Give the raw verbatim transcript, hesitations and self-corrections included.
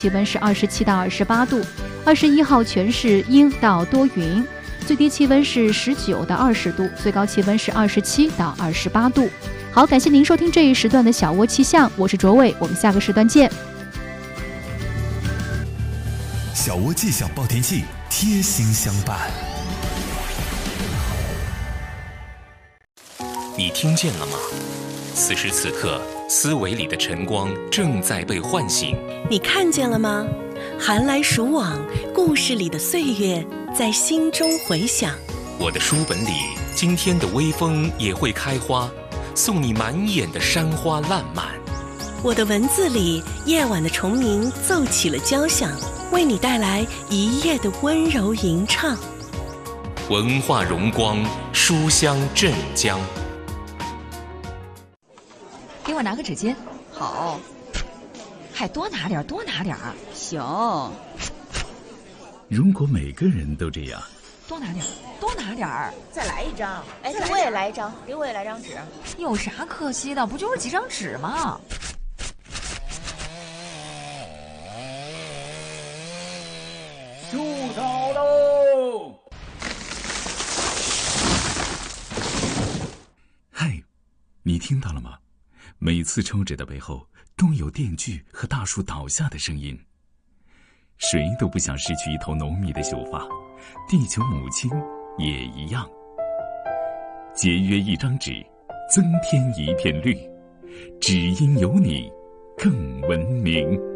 气温是二十七到二十八度。二十一号全是阴到多云，最低气温是十九到二十度，最高气温是二十七到二十八度。好，感谢您收听这一时段的小窝气象，我是卓伟，我们下个时段见。 小窝气象报天气，贴心相伴。 你听见了吗？此时此刻，思维里的晨光正在被唤醒。 你看见了吗？寒来暑往，故事里的岁月在心中回响。 我的书本里，今天的微风也会开花，送你满眼的山花烂漫。 我的文字里，夜晚的虫鸣奏起了交响，为你带来一夜的温柔吟唱。 文化荣光，书香镇江。 给我拿个纸巾。 好。 还多拿点，多拿点。 行。 如果每个人都这样， 多拿点，多拿点。 再来一张。哎，给我也来一张，给我也来张纸。 有啥可惜的？不就是几张纸吗？ 树草喽！ 嗨，你听到了吗？每次抽纸的背后都有电锯和大树倒下的声音。谁都不想失去一头浓密的秀发，地球母亲也一样。节约一张纸，增添一片绿，只因有你更文明。